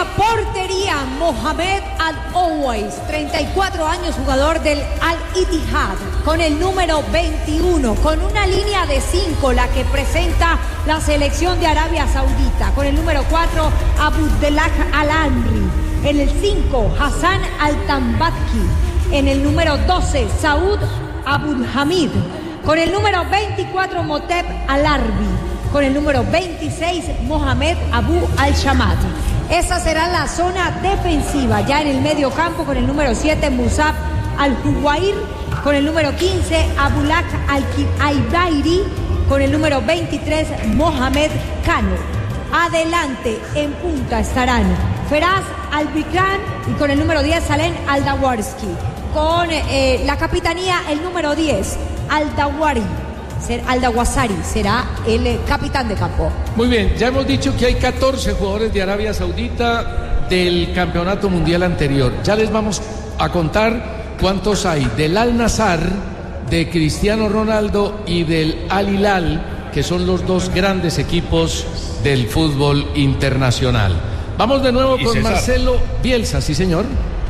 la portería, Mohamed Al-Owais, 34 años, jugador del Al-Ittihad, con el número 21, con una línea de 5, la que presenta la selección de Arabia Saudita, con el número 4, Abdellah Al-Amri, en el 5, Hassan Al-Tambaki, en el número 12, Saud Abulhamid, con el número 24, Moteb Al-Arbi, con el número 26, Mohamed Abu Al-Shamad. Esa será la zona defensiva. Ya en el medio campo, con el número 7, Musab Al-Huwair, con el número 15, Abulak Al-Aibairi, con el número 23, Mohamed Kano. Adelante, en punta, estarán Feraz Al-Bikran y con el número 10, Salem Al-Dawarski. Con la capitanía, el número 10, Al-Dawasari será el capitán de campo. Muy bien, ya hemos dicho que hay 14 jugadores de Arabia Saudita del campeonato mundial anterior. Ya les vamos a contar cuántos hay del Al-Nassr, de Cristiano Ronaldo y del Al-Hilal, que son los dos grandes equipos del fútbol internacional. Vamos de nuevo con César. Marcelo Bielsa, sí señor.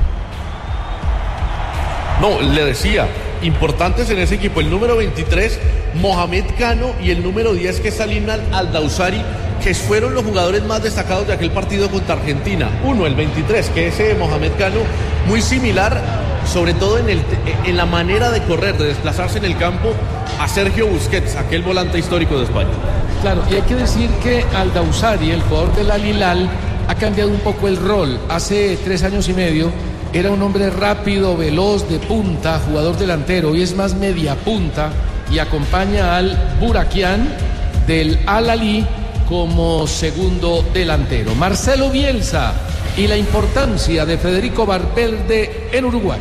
No, le decía, importantes en ese equipo, el número 23, Mohamed Kano, y el número 10, que es Salim Al-Dawsari, que fueron los jugadores más destacados de aquel partido contra Argentina. Uno, el 23, que es Mohamed Kano, muy similar, sobre todo en la manera de correr, de desplazarse en el campo, a Sergio Busquets, aquel volante histórico de España. Claro, y hay que decir que Al-Dawsari, el jugador del Al-Hilal, ha cambiado un poco el rol. Hace 3 años y medio era un hombre rápido, veloz, de punta, jugador delantero. Hoy es más media punta y acompaña al Burakian del Al-Ahly como segundo delantero. Marcelo Bielsa y la importancia de Federico Valverde en Uruguay.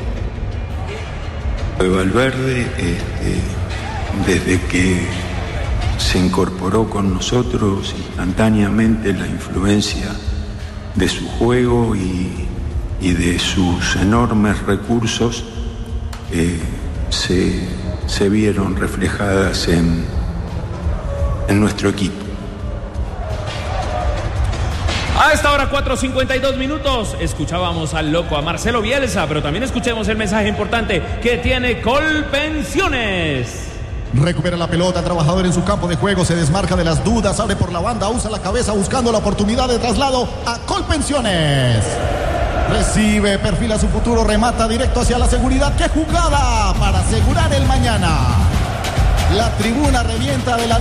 Valverde, desde que se incorporó con nosotros, instantáneamente la influencia de su juego y de sus enormes recursos se vieron reflejadas en nuestro equipo. A esta hora, 4:52 minutos, escuchábamos al loco, a Marcelo Bielsa, pero también escuchemos el mensaje importante que tiene Colpensiones. Recupera la pelota, trabajador en su campo de juego, se desmarca de las dudas, abre por la banda, usa la cabeza buscando la oportunidad de traslado a Colpensiones. Recibe, perfila su futuro, remata directo hacia la seguridad. ¡Qué jugada para asegurar el mañana! La tribuna revienta de la